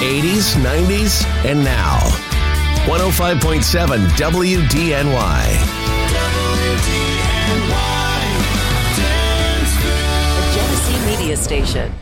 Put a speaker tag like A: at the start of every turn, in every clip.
A: 80s, 90s, and now. 105.7 WDNY.
B: A Genesee Media Station.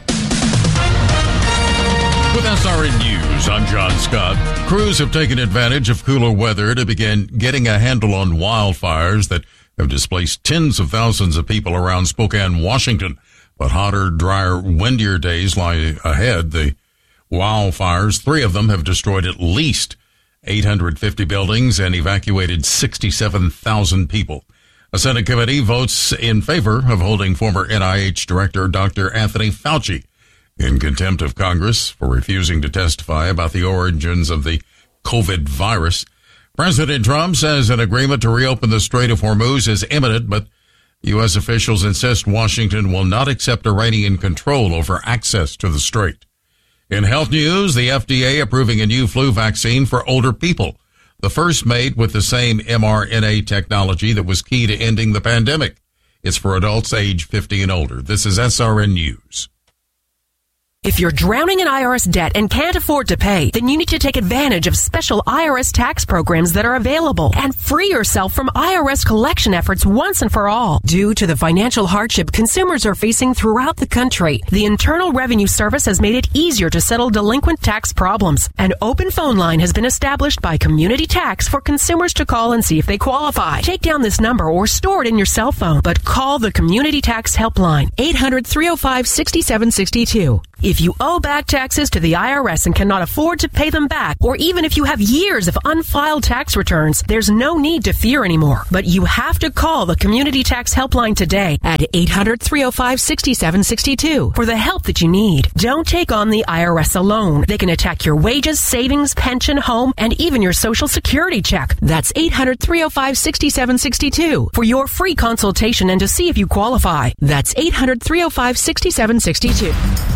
C: With SRN News, I'm John Scott. Crews have taken advantage of cooler weather to begin getting a handle on wildfires that have displaced tens of thousands of people around Spokane, Washington. But hotter, drier, windier days lie ahead. The wildfires, 3 of them have destroyed at least 850 buildings and evacuated 67,000 people. A Senate committee votes in favor of holding former NIH Director Dr. Anthony Fauci in contempt of Congress for refusing to testify about the origins of the COVID virus. President Trump says an agreement to reopen the Strait of Hormuz is imminent, but U.S. officials insist Washington will not accept Iranian control over access to the strait. In health news, the FDA approving a new flu vaccine for older people, the first made with the same mRNA technology that was key to ending the pandemic. It's for adults age 50 and older. This is SRN News.
D: If you're drowning in IRS debt and can't afford to pay, then you need to take advantage of special IRS tax programs that are available and free yourself from IRS collection efforts once and for all. Due to the financial hardship consumers are facing throughout the country, the Internal Revenue Service has made it easier to settle delinquent tax problems. An open phone line has been established by Community Tax for consumers to call and see if they qualify. Take down this number or store it in your cell phone, but call the Community Tax Helpline, 800-305-6762. If you owe back taxes to the IRS and cannot afford to pay them back, or even if you have years of unfiled tax returns, there's no need to fear anymore. But you have to call the Community Tax Helpline today at 800-305-6762 for the help that you need. Don't take on the IRS alone. They can attack your wages, savings, pension, home, and even your Social Security check. That's 800-305-6762 for your free consultation and to see if you qualify. That's 800-305-6762.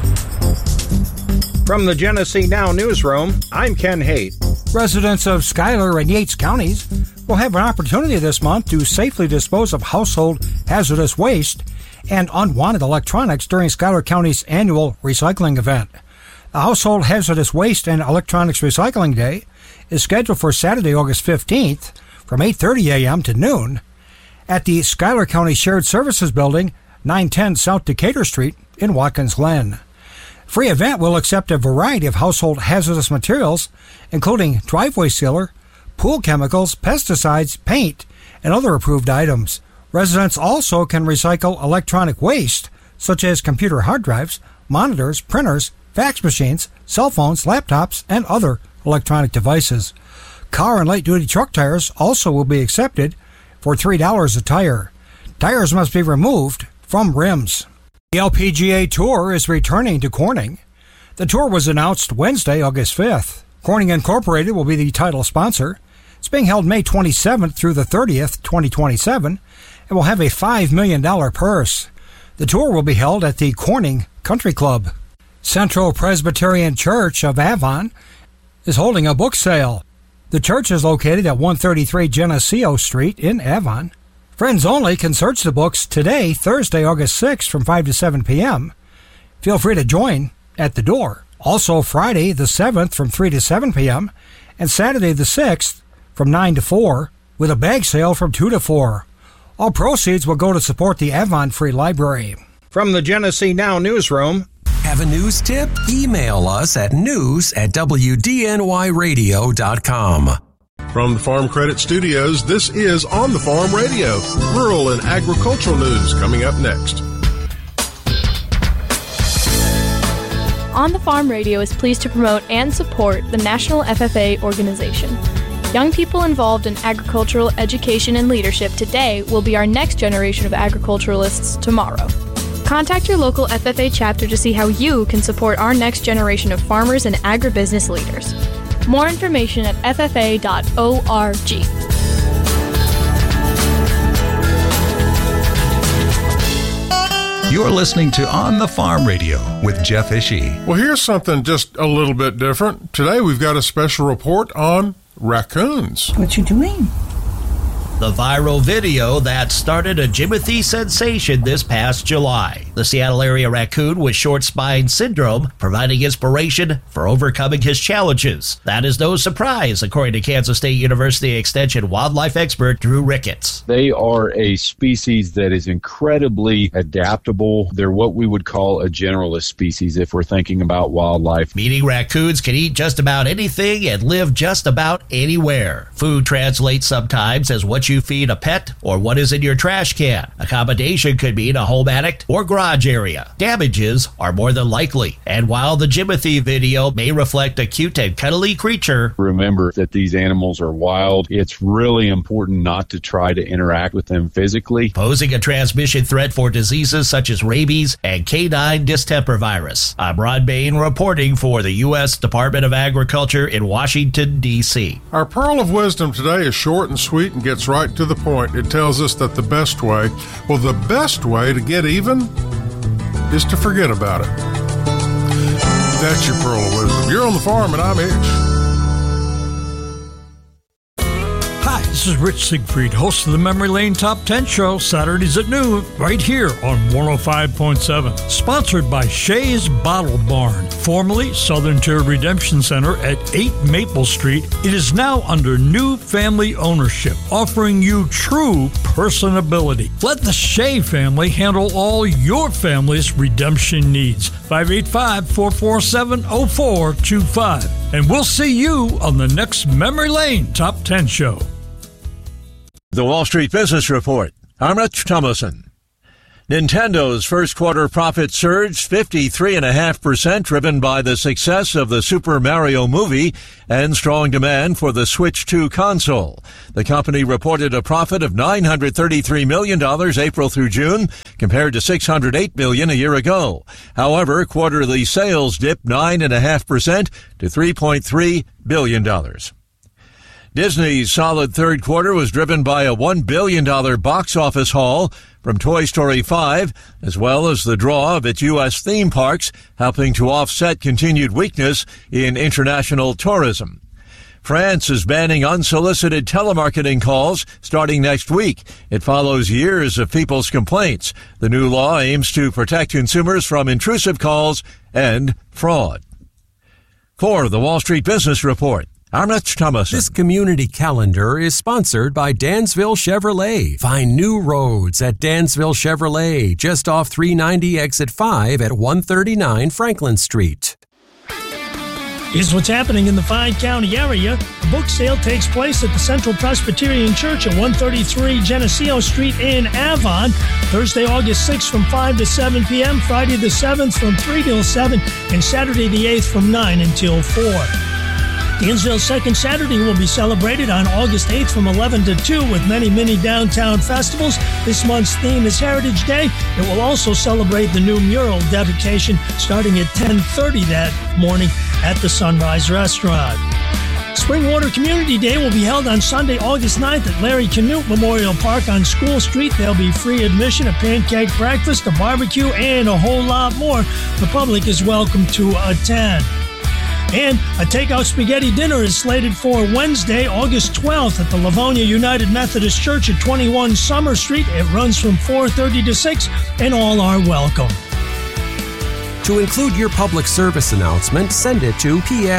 E: From the Genesee Now newsroom, I'm Ken Haight.
F: Residents of Schuyler and Yates counties will have an opportunity this month to safely dispose of household hazardous waste and unwanted electronics during Schuyler County's annual recycling event. The Household Hazardous Waste and Electronics Recycling Day is scheduled for Saturday, August 15th from 8:30 a.m. to noon at the Schuyler County Shared Services Building, 910 South Decatur Street in Watkins Glen. Free event will accept a variety of household hazardous materials, including driveway sealer, pool chemicals, pesticides, paint, and other approved items. Residents also can recycle electronic waste, such as computer hard drives, monitors, printers, fax machines, cell phones, laptops, and other electronic devices. Car and light-duty truck tires also will be accepted for $3 a tire. Tires must be removed from rims. The LPGA Tour is returning to Corning. The tour was announced Wednesday, August 5th. Corning Incorporated will be the title sponsor. It's being held May 27th through the 30th, 2027, and will have a $5 million purse. The tour will be held at the Corning Country Club. Central Presbyterian Church of Avon is holding a book sale. The church is located at 133 Geneseo Street in Avon. Friends only can search the books today, Thursday, August 6th from 5 to 7 p.m. Feel free to join at the door. Also Friday the 7th from 3 to 7 p.m. and Saturday the 6th from 9 to 4 with a bag sale from 2 to 4. All proceeds will go to support the Avon Free Library.
E: From the Genesee Now newsroom.
G: Have a news tip? Email us at news@wdnyradio.com.
H: From the Farm Credit Studios, this is On the Farm Radio. Rural and agricultural news coming up next.
I: On the Farm Radio is pleased to promote and support the National FFA organization. Young people involved in agricultural education and leadership today will be our next generation of agriculturalists tomorrow. Contact your local FFA chapter to see how you can support our next generation of farmers and agribusiness leaders. More information at ffa.org.
J: You're listening to On the Farm Radio with Jeff Ishii.
H: Well, here's something just a little bit different. Today we've got a special report on raccoons.
K: What you doing? the viral video that started a Jimothy sensation this past July. The Seattle area raccoon with short spine syndrome providing inspiration for overcoming his challenges. That is no surprise, according to Kansas State University Extension wildlife expert Drew Ricketts.
L: They are a species that is incredibly adaptable. They're what we would call a generalist species if we're thinking about wildlife.
K: Meaning raccoons can eat just about anything and live just about anywhere. Food translates sometimes as what you feed a pet or what is in your trash can. Accommodation could mean a home attic or garage area. Damages are more than likely. And while the Jimothy video may reflect a cute and cuddly creature,
L: remember that these animals are wild. It's really important not to try to interact with them physically.
K: Posing a transmission threat for diseases such as rabies and canine distemper virus. I'm Ron Bain reporting for the U.S. Department of Agriculture in Washington, D.C.
H: Our pearl of wisdom today is short and sweet and gets right to the point. It tells us that the best way to get even is to forget about it. That's your pearl of wisdom. You're on the farm and I'm Itch.
M: Hi, this is Rich Siegfried, host of the Memory Lane Top 10 Show, Saturdays at noon, right here on 105.7. Sponsored by Shea's Bottle Barn, formerly Southern Tier Redemption Center at 8 Maple Street. It is now under new family ownership, offering you true personability. Let the Shea family handle all your family's redemption needs. 585-447-0425. And we'll see you on the next Memory Lane Top 10 Show.
N: The Wall Street Business Report. I'm Rich Thomason. Nintendo's first quarter profit surged 53.5%, driven by the success of the Super Mario movie and strong demand for the Switch 2 console. The company reported a profit of $933 million April through June, compared to $608 million a year ago. However, quarterly sales dipped 9.5% to $3.3 billion. Disney's solid third quarter was driven by a $1 billion box office haul from Toy Story 5, as well as the draw of its U.S. theme parks, helping to offset continued weakness in international tourism. France is banning unsolicited telemarketing calls starting next week. It follows years of people's complaints. The new law aims to protect consumers from intrusive calls and fraud. For the Wall Street Business Report, I'm Rich Thomason.
G: This community calendar is sponsored by Dansville Chevrolet. Find new roads at Dansville Chevrolet, just off 390 exit 5 at 139 Franklin Street.
O: Here's what's happening in the Fine County area. The book sale takes place at the Central Presbyterian Church at 133 Geneseo Street in Avon, Thursday, August 6th from 5 to 7 p.m., Friday the 7th from 3 till 7, and Saturday the 8th from 9 until 4. Dansville's second Saturday will be celebrated on August 8th from 11 to 2 with many mini downtown festivals. This month's theme is Heritage Day. It will also celebrate the new mural dedication starting at 10:30 that morning at the Sunrise Restaurant. Springwater Community Day will be held on Sunday, August 9th at Larry Canute Memorial Park on School Street. There'll be free admission, a pancake breakfast, a barbecue, and a whole lot more. The public is welcome to attend. And a takeout spaghetti dinner is slated for Wednesday, August 12th at the Livonia United Methodist Church at 21 Summer Street. It runs from 4:30 to 6, and all are welcome.
G: To include your public service announcement, send it to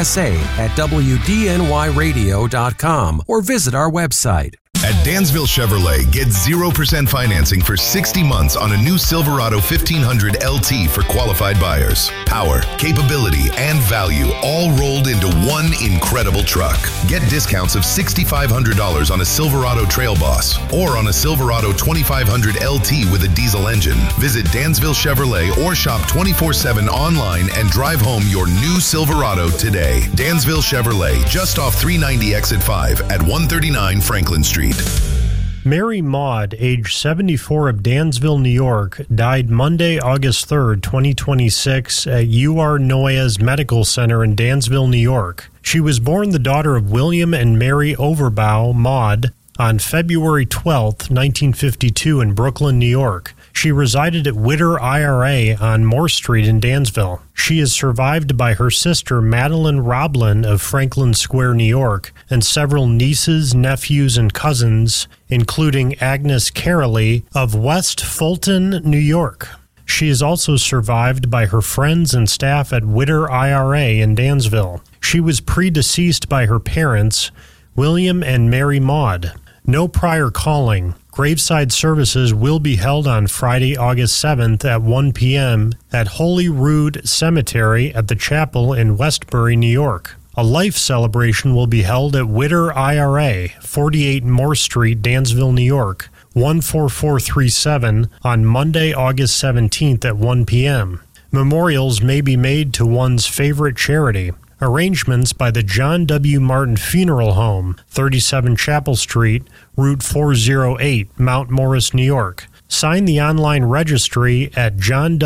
G: psa@wdnyradio.com or visit our website.
P: At Dansville Chevrolet, get 0% financing for 60 months on a new Silverado 1500 LT for qualified buyers. Power, capability, and value all rolled into one incredible truck. Get discounts of $6,500 on a Silverado Trail Boss or on a Silverado 2500 LT with a diesel engine. Visit Dansville Chevrolet or shop 24/7 online and drive home your new Silverado today. Dansville Chevrolet, just off 390 exit 5 at 139 Franklin Street.
Q: Mary Maud, age 74, of Dansville, New York, died Monday, August 3rd, 2026 at UR Noyes Medical Center in Dansville, New York. She was born the daughter of William and Mary Overbaugh Maud on February 12th, 1952 in Brooklyn, New York. She resided at Witter IRA on Moore Street in Dansville. She is survived by her sister Madeline Roblin of Franklin Square, New York, and several nieces, nephews, and cousins, including Agnes Carolee of West Fulton, New York. She is also survived by her friends and staff at Witter IRA in Dansville. She was predeceased by her parents, William and Mary Maud. No prior calling. Graveside services will be held on Friday, August 7th at 1 p.m. at Holy Rood Cemetery at the chapel in Westbury, New York. A life celebration will be held at Witter IRA, 48 Moore Street, Dansville, New York, 14437 on Monday, August 17th at 1 p.m. Memorials may be made to one's favorite charity. Arrangements by the John W. Martin Funeral Home, 37 Chapel Street, Route 408, Mount Morris, New York. Sign the online registry at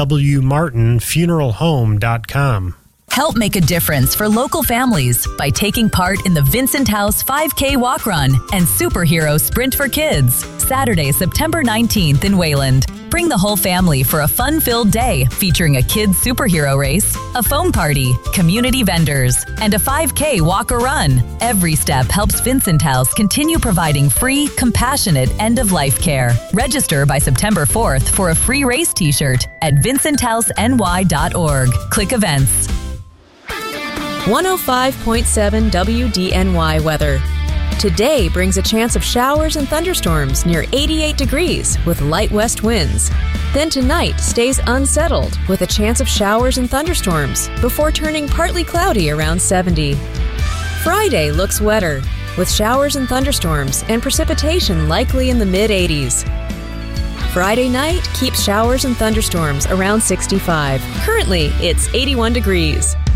Q: johnwmartinfuneralhome.com.
R: Help make a difference for local families by taking part in the Vincent House 5K Walk Run and Superhero Sprint for Kids, Saturday, September 19th in Wayland. Bring the whole family for a fun-filled day featuring a kids' superhero race, a foam party, community vendors, and a 5K walk or run. Every step helps Vincent House continue providing free, compassionate end-of-life care. Register by September 4th for a free race t-shirt at vincenthouseny.org. Click events.
B: 105.7 WDNY weather. Today brings a chance of showers and thunderstorms near 88 degrees with light west winds. Then tonight stays unsettled with a chance of showers and thunderstorms before turning partly cloudy around 70. Friday looks wetter with showers and thunderstorms and precipitation likely in the mid-80s. Friday night keeps showers and thunderstorms around 65. Currently, it's 81 degrees.